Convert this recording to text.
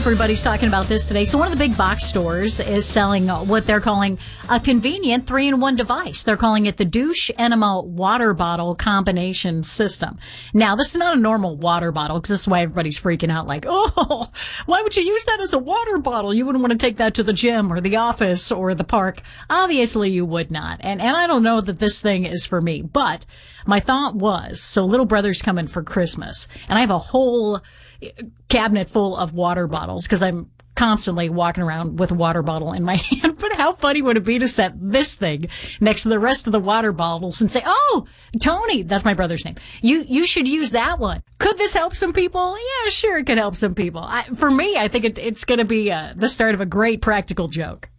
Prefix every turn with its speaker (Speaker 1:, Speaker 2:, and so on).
Speaker 1: Everybody's talking about this today. So one of the big box stores is selling what they're calling a convenient 3-in-1 device. They're calling it the douche enema water bottle combination system. Now, this is not a normal water bottle, because this is why everybody's freaking out like, oh, why would you use that as a water bottle? You wouldn't want to take that to the gym or the office or the park. Obviously, you would not. And I don't know that this thing is for me. But my thought was, so little brother's coming for Christmas, and I have a whole cabinet full of water bottles because I'm constantly walking around with a water bottle in my hand. But how funny would it be to set this thing next to the rest of the water bottles and say, oh, Tony, that's my brother's name. You should use that one. Could this help some people? Yeah, sure, it could help some people. For me, I think it's going to be the start of a great practical joke.